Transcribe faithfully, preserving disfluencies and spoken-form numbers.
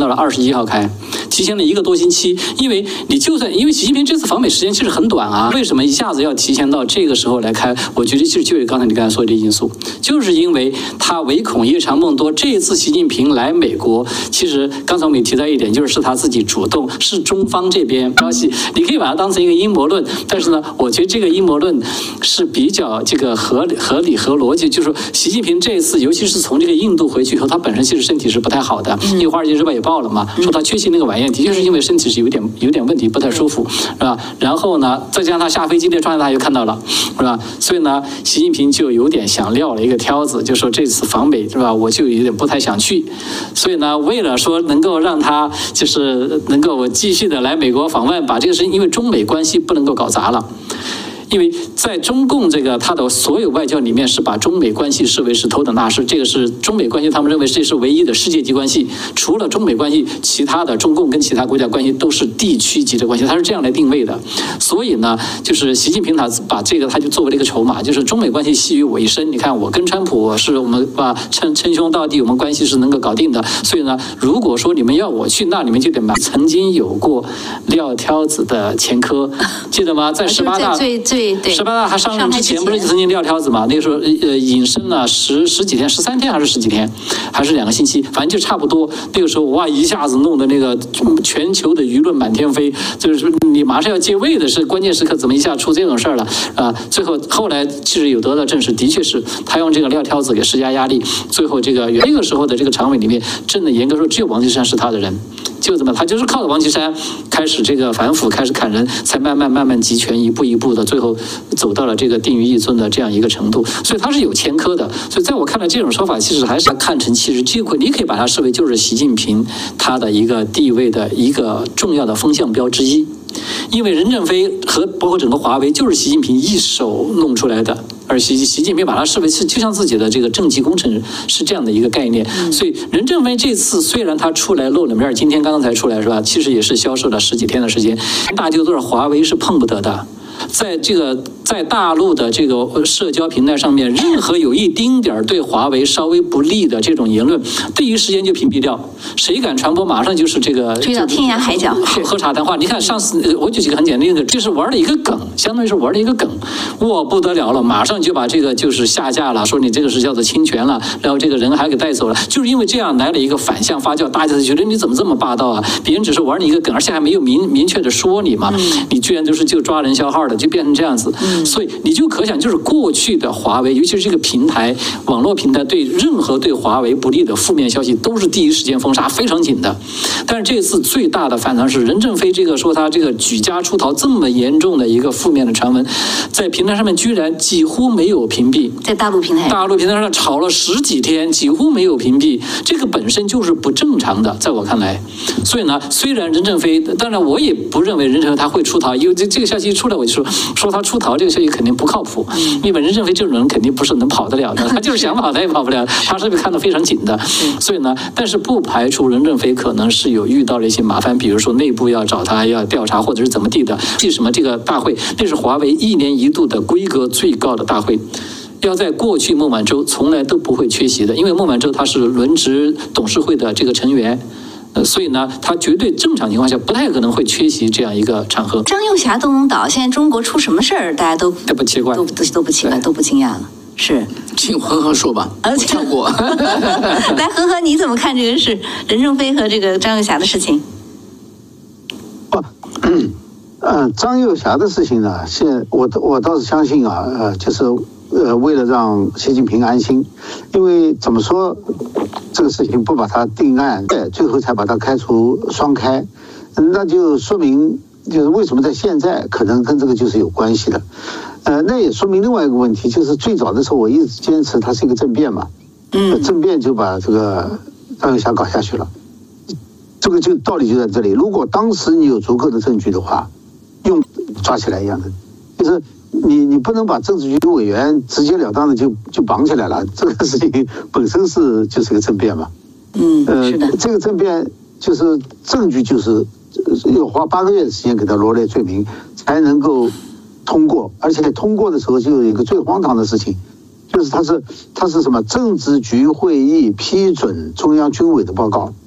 到了二十一号开，提前了一个多星期。因为你就算因为习近平这次访美时间其实很短啊，为什么一下子要提前到这个时候来开？我觉得其实就是刚才你刚才说的这因素，就是因为他唯恐夜长梦多。这一次习近平来美国，其实刚才我们也提到一点，就是是他自己主动，是中方这边消息，你可以把它当成一个阴谋论，但是呢，我觉得这个阴谋论是比较这个合理、合理和逻辑。就是说，习近平这一次，尤其是从这个印度回去以后，他本身其实身体是不太好的，因为《华尔街日报》也报了嘛，说他缺席那个晚宴，的确是因为身体是有点有点问题，不太舒服，是吧？然后呢，再加上他下飞机那状态，大家又看到了，是吧？所以呢，习近平就有点想撂了一个挑子，就说这次访美，是吧？我就有点不太想去，所以呢，为了说能够让他就是能够继续的来美国访问，把这个事情，因为中美关系不能够搞砸了。因为在中共这个他的所有外交里面是把中美关系视为是头等大事，这个是中美关系，他们认为这是唯一的世界级关系，除了中美关系，其他的中共跟其他国家关系都是地区级的关系，他是这样来定位的。所以呢，就是习近平他把这个他就作为了一个筹码，就是中美关系系于我一身。你看我跟川普是我们把称称兄道弟，我们关系是能够搞定的。所以呢，如果说你们要我去，那你们就得买。曾经有过撂挑子的前科，记得吗？在十八大。 最最十八大他上任之前不是曾经撂挑子嘛？那个时候呃隐身了十十几天，十三天还是十几天，还是两个星期，反正就差不多。那个时候哇，一下子弄得那个全球的舆论满天飞，就是你马上要接位的是关键时刻，怎么一下出这种事儿了啊？最后后来其实有得到证实，的确是他用这个撂挑子给施加压力，最后这个那个时候的这个常委里面，真的严格说只有王岐山是他的人。就这么，他就是靠着王岐山开始这个反腐，开始砍人，才慢慢慢慢集权，一步一步的，最后走到了这个定于一尊的这样一个程度。所以他是有前科的。所以在我看来，这种说法其实还是看成其实机会，你可以把它视为就是习近平他的一个地位的一个重要的风向标之一。因为任正非和包括整个华为就是习近平一手弄出来的，而习习近平把它视为是就像自己的这个政绩工程是这样的一个概念。所以任正非这次虽然他出来露了面，今天刚刚才出来是吧？其实也是消失了十几天的时间，大家都知道华为是碰不得的。在这个在大陆的这个社交平台上面，任何有一丁点对华为稍微不利的这种言论，第一时间就屏蔽掉。谁敢传播，马上就是这个追到天涯海角， 喝喝茶谈话。你看上次我举几个很简单的，就是玩了一个梗，相当于是玩了一个梗，哇不得了了，马上就把这个就是下架了，说你这个是叫做侵权了，然后这个人还给带走了，就是因为这样来了一个反向发酵，大家就觉得你怎么这么霸道啊？别人只是玩你一个梗，而且还没有明明确的说你嘛，你居然就是就抓人消耗的，就变成这样子。所以你就可想，就是过去的华为，尤其是这个平台网络平台，对任何对华为不利的负面消息都是第一时间封杀，非常紧的。但是这次最大的反弹是任正非这个说他这个举家出逃这么严重的一个负面的传闻，在平台上面居然几乎没有屏蔽， 在大陆平台大陆平台上炒了十几天，几乎没有屏蔽，这个本身就是不正常的，在我看来。所以呢，虽然任正非，当然我也不认为任正非他会出逃，因为这这个消息一出来，我就说说他出逃这个消息肯定不靠谱，因为任正非这种人肯定不是能跑得了的，他就是想跑他也跑不了，他是被看得非常紧的。所以呢，但是不排除任正非可能是有遇到了一些麻烦，比如说内部要找他要调查，或者是怎么地的。为什么这个大会，那是华为一年一度的规格最高的大会，要在过去孟晚舟从来都不会缺席的，因为孟晚舟他是轮值董事会的这个成员。呃，所以呢，他绝对正常情况下不太可能会缺席这样一个场合。 张幼霞都能倒，现在中国出什么事儿，大家都都不奇怪， 都都都不奇怪，都不惊讶了。是， 请恒河说吧，我跳过。 来，恒河你怎么看这个事？任正非和这个张幼霞的事情？ 不，呃，张幼霞的事情呢，现我我倒是相信啊，呃，就是呃，为了让习近平安心，因为怎么说？这个事情不把它定案，对，最后才把它开除双开，那就说明就是为什么在现在可能跟这个就是有关系的，呃，那也说明另外一个问题，就是最早的时候我一直坚持它是一个政变嘛，嗯，政变就把这个张幼霞搞下去了，这个就道理就在这里。如果当时你有足够的证据的话，用抓起来一样的，就是。你你不能把政治局委员直截了当的就就绑起来了，这个事情本身是就是个政变嘛。 嗯， 呃， 是的。 这个政变就是证据，就是要花八个月的时间给他罗列罪名才能够通过，而且通过的时候就有一个最荒唐的事情，就是他是他是什么政治局会议批准中央军委的报告。